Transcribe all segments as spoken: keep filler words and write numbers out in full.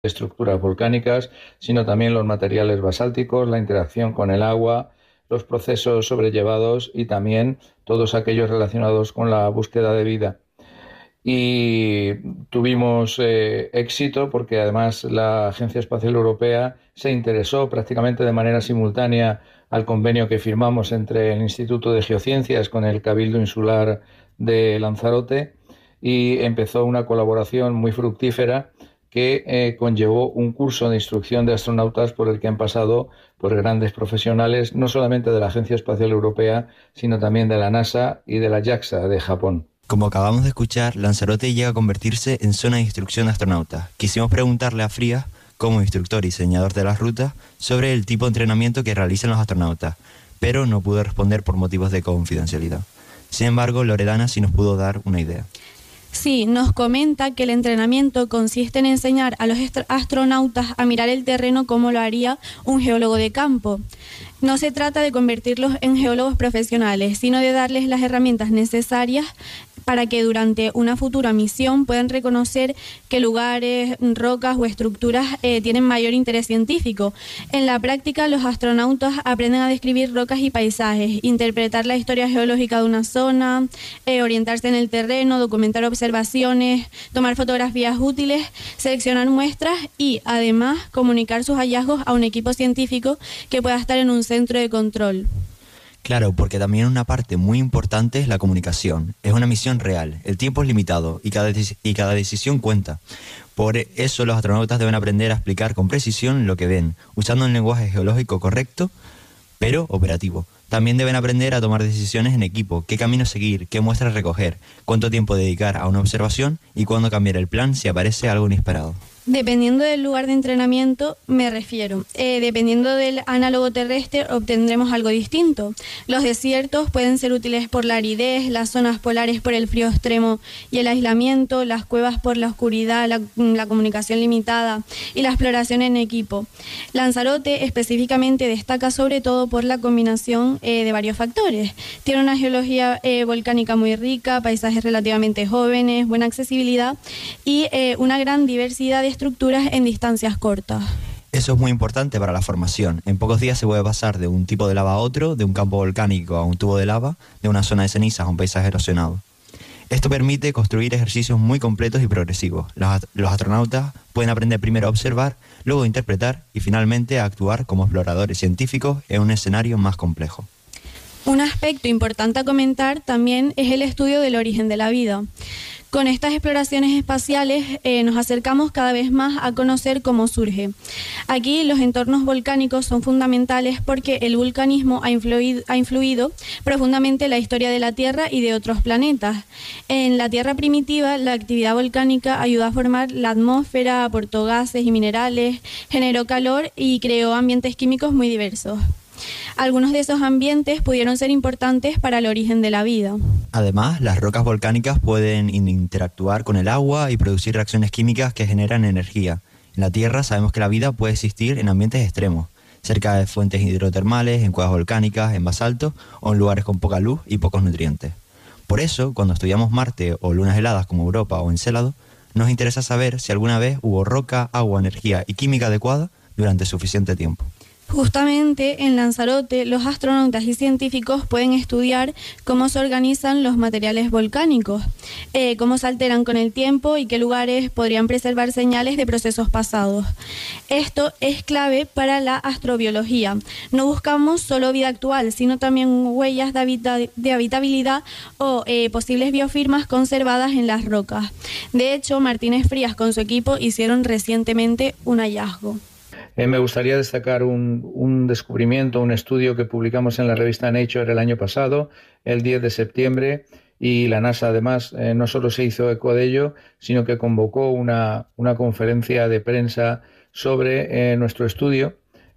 estructuras volcánicas, sino también los materiales basálticos, la interacción con el agua, los procesos sobrellevados y también todos aquellos relacionados con la búsqueda de vida. Y tuvimos eh, éxito porque además la Agencia Espacial Europea se interesó prácticamente de manera simultánea al convenio que firmamos entre el Instituto de Geociencias con el Cabildo Insular de Lanzarote y empezó una colaboración muy fructífera que eh, conllevó un curso de instrucción de astronautas por el que han pasado por grandes profesionales, no solamente de la Agencia Espacial Europea, sino también de la NASA y de la JAXA de Japón. Como acabamos de escuchar, Lanzarote llega a convertirse en zona de instrucción de astronautas. Quisimos preguntarle a Frías, como instructor y diseñador de las rutas, sobre el tipo de entrenamiento que realizan los astronautas, pero no pudo responder por motivos de confidencialidad. Sin embargo, Loredana sí nos pudo dar una idea. Sí, nos comenta que el entrenamiento consiste en enseñar a los astronautas a mirar el terreno como lo haría un geólogo de campo. No se trata de convertirlos en geólogos profesionales, sino de darles las herramientas necesarias para que durante una futura misión puedan reconocer qué lugares, rocas o estructuras eh, tienen mayor interés científico. En la práctica, los astronautas aprenden a describir rocas y paisajes, interpretar la historia geológica de una zona, eh, orientarse en el terreno, documentar observaciones, tomar fotografías útiles, seleccionar muestras y, además, comunicar sus hallazgos a un equipo científico que pueda estar en un centro de control. Claro, porque también una parte muy importante es la comunicación. Es una misión real, el tiempo es limitado y cada, y cada decisión cuenta. Por eso los astronautas deben aprender a explicar con precisión lo que ven, usando un lenguaje geológico correcto, pero operativo. También deben aprender a tomar decisiones en equipo, qué camino seguir, qué muestras recoger, cuánto tiempo dedicar a una observación y cuándo cambiar el plan si aparece algo inesperado. Dependiendo del lugar de entrenamiento, me refiero. Eh, dependiendo del análogo terrestre, obtendremos algo distinto. Los desiertos pueden ser útiles por la aridez, las zonas polares por el frío extremo y el aislamiento, las cuevas por la oscuridad, la, la comunicación limitada y la exploración en equipo. Lanzarote específicamente destaca sobre todo por la combinación eh, de varios factores. Tiene una geología eh, volcánica muy rica, paisajes relativamente jóvenes, buena accesibilidad y eh, una gran diversidad de estructuras en distancias cortas. Eso es muy importante para la formación. En pocos días se puede pasar de un tipo de lava a otro, de un campo volcánico a un tubo de lava, de una zona de cenizas a un paisaje erosionado. Esto permite construir ejercicios muy completos y progresivos. Los, los astronautas pueden aprender primero a observar, luego a interpretar y finalmente a actuar como exploradores científicos en un escenario más complejo. Un aspecto importante a comentar también es el estudio del origen de la vida. Con estas exploraciones espaciales eh, nos acercamos cada vez más a conocer cómo surge. Aquí los entornos volcánicos son fundamentales porque el vulcanismo ha influido, ha influido profundamente en la historia de la Tierra y de otros planetas. En la Tierra primitiva, la actividad volcánica ayudó a formar la atmósfera, aportó gases y minerales, generó calor y creó ambientes químicos muy diversos. Algunos de esos ambientes pudieron ser importantes para el origen de la vida. Además, las rocas volcánicas pueden interactuar con el agua y producir reacciones químicas que generan energía. En la Tierra sabemos que la vida puede existir en ambientes extremos, cerca de fuentes hidrotermales, en cuevas volcánicas, en basalto o en lugares con poca luz y pocos nutrientes. Por eso, cuando estudiamos Marte o lunas heladas como Europa o Encélado, nos interesa saber si alguna vez hubo roca, agua, energía y química adecuada durante suficiente tiempo. Justamente en Lanzarote, los astronautas y científicos pueden estudiar cómo se organizan los materiales volcánicos, eh, cómo se alteran con el tiempo y qué lugares podrían preservar señales de procesos pasados. Esto es clave para la astrobiología. No buscamos solo vida actual, sino también huellas de, habita de habitabilidad o eh, posibles biofirmas conservadas en las rocas. De hecho, Martínez Frías con su equipo hicieron recientemente un hallazgo. Eh, me gustaría destacar un, un descubrimiento, un estudio que publicamos en la revista Nature el año pasado, el diez de septiembre, y la NASA además eh, no solo se hizo eco de ello, sino que convocó una, una conferencia de prensa sobre eh, nuestro estudio,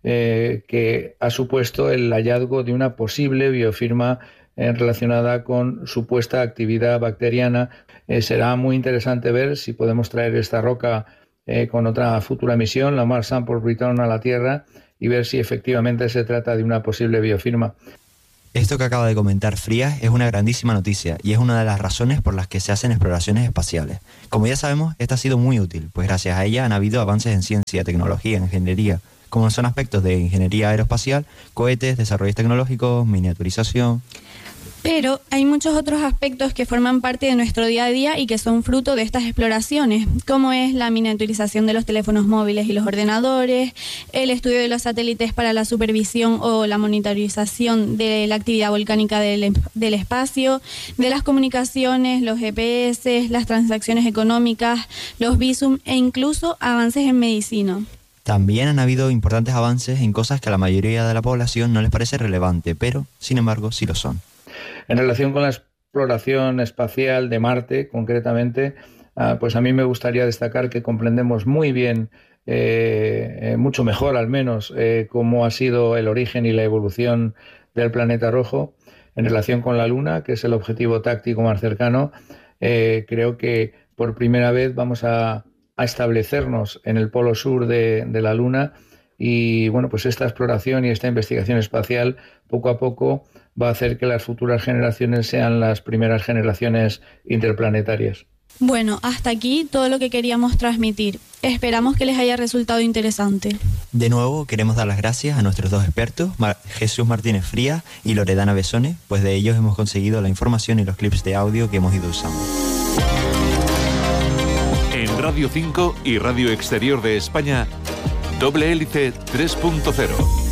eh, que ha supuesto el hallazgo de una posible biofirma eh, relacionada con supuesta actividad bacteriana. Eh, será muy interesante ver si podemos traer esta roca Eh, con otra futura misión, la Mars Sample Return a la Tierra, y ver si efectivamente se trata de una posible biofirma. Esto que acaba de comentar Frías es una grandísima noticia y es una de las razones por las que se hacen exploraciones espaciales. Como ya sabemos, esta ha sido muy útil, pues gracias a ella han habido avances en ciencia, tecnología, ingeniería, como son aspectos de ingeniería aeroespacial, cohetes, desarrollos tecnológicos, miniaturización. Pero hay muchos otros aspectos que forman parte de nuestro día a día y que son fruto de estas exploraciones, como es la miniaturización de los teléfonos móviles y los ordenadores, el estudio de los satélites para la supervisión o la monitorización de la actividad volcánica del, del espacio, de las comunicaciones, los G P S, las transacciones económicas, los visum e incluso avances en medicina. También han habido importantes avances en cosas que a la mayoría de la población no les parece relevante, pero, sin embargo, sí lo son. En relación con la exploración espacial de Marte, concretamente, uh, pues a mí me gustaría destacar que comprendemos muy bien, eh, eh, mucho mejor al menos, eh, cómo ha sido el origen y la evolución del planeta rojo. En relación con la Luna, que es el objetivo táctico más cercano, eh, creo que por primera vez vamos a, a establecernos en el polo sur de, de la Luna. Y bueno, pues esta exploración y esta investigación espacial poco a poco va a hacer que las futuras generaciones sean las primeras generaciones interplanetarias. Bueno, hasta aquí todo lo que queríamos transmitir. Esperamos que les haya resultado interesante. De nuevo, queremos dar las gracias a nuestros dos expertos, Mar- Jesús Martínez Frías y Loredana Besone, pues de ellos hemos conseguido la información y los clips de audio que hemos ido usando. En Radio cinco y Radio Exterior de España, Doble Hélice tres punto cero.